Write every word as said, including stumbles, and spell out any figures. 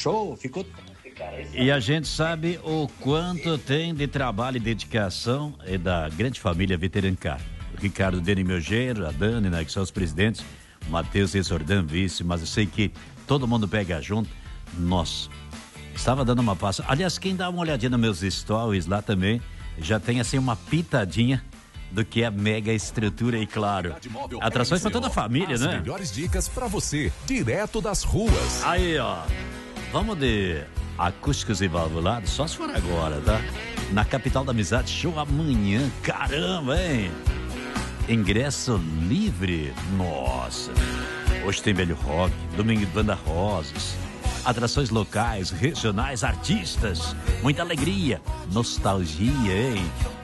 show, ficou... E a gente sabe o quanto tem de trabalho e dedicação é da grande família Veterancar. O Ricardo, Dani, meu genro, a Dani, né, que são os presidentes, o Matheus e o Sordan, vice, mas eu sei que todo mundo pega junto. Nossa, estava dando uma passa. Aliás, quem dá uma olhadinha nos meus stories lá também, já tem assim uma pitadinha do que é a mega estrutura e, claro, atrações para toda a família, né? As melhores dicas para você, direto das ruas. Aí, ó, vamos de acústicos e valvulados, só se for agora, tá? Na Capital da Amizade, show amanhã, caramba, hein? Ingresso livre, nossa. Hoje tem Velho Rock, domingo de Banda Rosas, atrações locais, regionais, artistas, muita alegria, nostalgia, hein?